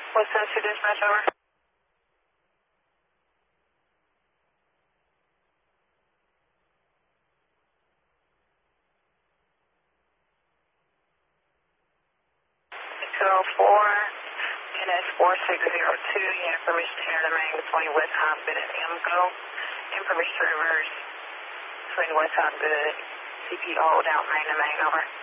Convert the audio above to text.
What's that to dispatch over? So 4 NS 4602, you have permission to enter the main between West Hopgood and MGO, and permission to reverse between West Hopgood, CP hold out main to main, over.